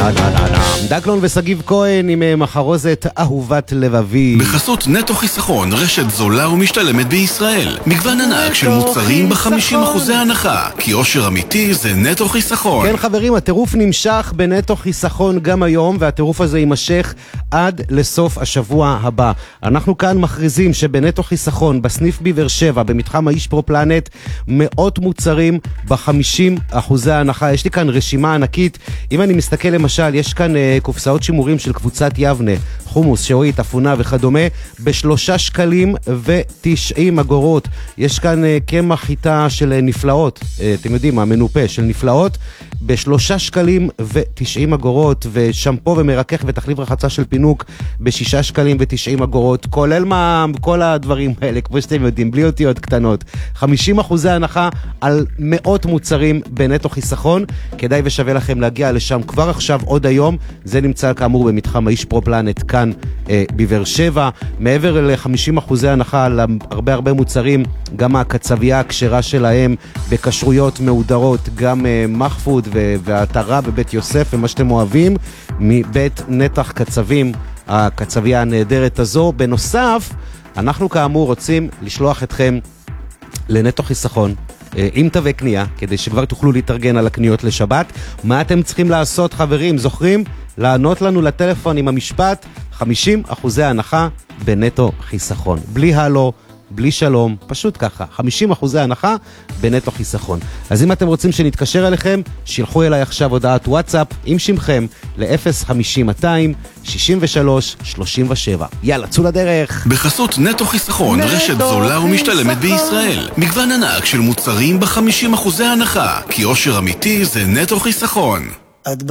דקלון וסגיב כהן עם מחרוזת אהובת לבבי. בחסות נטו חיסכון, רשת זולה ומשתלמת בישראל. מגוון ענק של מוצרים ב50% הנחה, כי אושר אמיתי זה נטו חיסכון. כן חברים, הטירוף נמשך בנטו חיסכון גם היום, והטירוף הזה יימשך עד לסוף השבוע הבא. אנחנו כאן מכריזים שבנטו חיסכון, בסניף ביבר 7, במתחם האיש פרו פלנט, מאות מוצרים ב50% הנחה. יש לי כאן רשימה ענקית. אם אני מסתכל למשל, יש כאן קופסאות שימורים של קבוצת יבנה, חומוס, שעועית, אפונה וכדומה, ב3 שקלים ו90 אגורות. יש כאן קמח חיטה של נפלאות, אתם יודעים, המנופה של נפלאות, ב3 שקלים ו90 אגורות, ושמפו ומרקח ותחליף רחצה של פינוק ב6 שקלים ו90 אגורות, כולל מע"מ, כל הדברים האלה, כמו שאתם יודעים, בלי אותיות קטנות. 50% הנחה על מאות מוצרים בנטו חיסכון. כדאי ושווה לכם להגיע לשם כבר עכשיו, עוד היום. זה נמצא כאמור במתחם האיש פרו פלנט כאן בבאר שבע. מעבר ל-50% הנחה על הרבה מוצרים, גם הקצבייה הכשרה שלהם בכשרויות מהודרות, גם מחפוד והתרה בבית יוסף ומה שאתם אוהבים מבית נתח קצבים, הקצבייה הנהדרת הזו. בנוסף, אנחנו כאמור רוצים לשלוח אתכם לנטו חיסכון עם תווי קנייה, כדי שכבר תוכלו להתארגן על הקניות לשבת. מה אתם צריכים לעשות חברים? זוכרים? לענות לנו לטלפון עם המשפט 50% הנחה בנטו חיסכון. בלי הלו, בלי שלום, פשוט ככה, 50% הנחה בנטו חיסכון. אז אם אתם רוצים שנתקשר אליכם, שילחו אליי עכשיו הודעת וואטסאפ עם שמכם ל-050-263-37. יאללה, צאו לדרך. בחסות נטו חיסכון, רשת זולה ומשתלמת בישראל. מגוון ענק של מוצרים ב50% הנחה, כי אושר אמיתי זה נטו חיסכון.